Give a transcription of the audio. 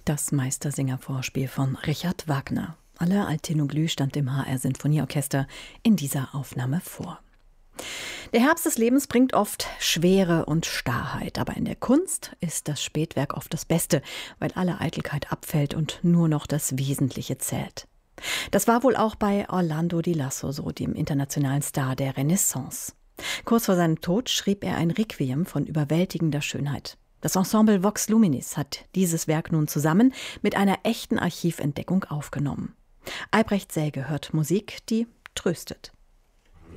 Das Meistersinger-Vorspiel von Richard Wagner. Alle Altinoglu stand dem HR-Sinfonieorchester in dieser Aufnahme vor. Der Herbst des Lebens bringt oft Schwere und Starrheit, aber in der Kunst ist das Spätwerk oft das Beste, weil alle Eitelkeit abfällt und nur noch das Wesentliche zählt. Das war wohl auch bei Orlando di Lasso so, dem internationalen Star der Renaissance. Kurz vor seinem Tod schrieb er ein Requiem von überwältigender Schönheit. Das Ensemble Vox Luminis hat dieses Werk nun zusammen mit einer echten Archiventdeckung aufgenommen. Albrecht Säge hört Musik, die tröstet.